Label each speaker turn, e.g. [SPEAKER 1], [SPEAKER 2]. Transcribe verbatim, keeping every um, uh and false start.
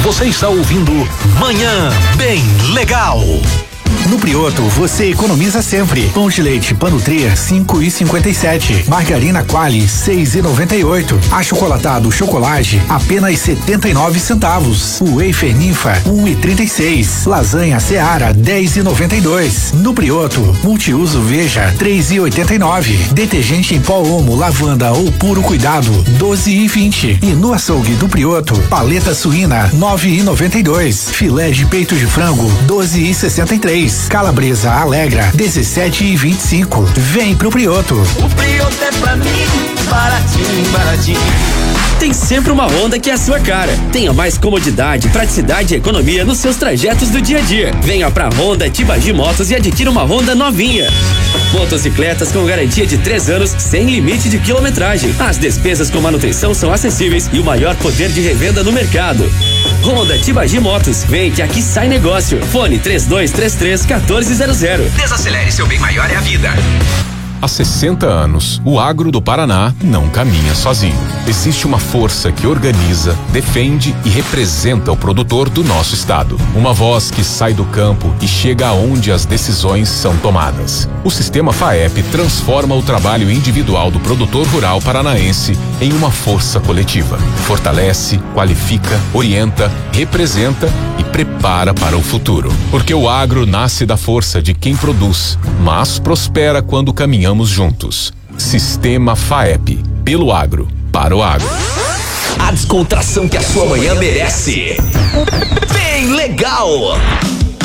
[SPEAKER 1] Você está ouvindo Manhã Bem Legal.
[SPEAKER 2] No Prioto, você economiza sempre. Pão de leite Panutria, cinco e cinquenta e sete. Margarina Qualy, seis e noventa e oito. Achocolatado Chocolate, apenas setenta e nove centavos. O Wafer Ninfa, um e trinta e seis. Lasanha Seara, dez e noventa e dois. No Prioto, multiuso Veja, três e oitenta e nove. Detergente em pó Omo, lavanda ou puro cuidado, doze e vinte. E no açougue do Prioto, paleta suína, nove e noventa e dois. Filé de peito de frango, doze e sessenta e três. Calabresa Alegra, dezessete e vinte e cinco. Vem pro Prioto.
[SPEAKER 3] O Prioto é pra mim, baratinho, baratinho.
[SPEAKER 4] Tem sempre uma Honda que é a sua cara. Tenha mais comodidade, praticidade e economia nos seus trajetos do dia a dia. Venha pra Honda Tibagi Motos e adquira uma Honda novinha. Motocicletas com garantia de três anos, sem limite de quilometragem. As despesas com manutenção são acessíveis e o maior poder de revenda no mercado. Honda Tibagi Motos, vem que aqui sai negócio. Fone três dois três três, um quatro zero zero.
[SPEAKER 5] Desacelere, seu bem maior é a vida.
[SPEAKER 6] Há sessenta anos, o agro do Paraná não caminha sozinho. Existe uma força que organiza, defende e representa o produtor do nosso estado. Uma voz que sai do campo e chega aonde as decisões são tomadas. O sistema FAEP transforma o trabalho individual do produtor rural paranaense em uma força coletiva. Fortalece, qualifica, orienta, representa e prepara para o futuro. Porque o agro nasce da força de quem produz, mas prospera quando caminhamos juntos. Sistema FAEP, pelo agro, para o agro.
[SPEAKER 5] A descontração que a sua manhã merece. Bem legal!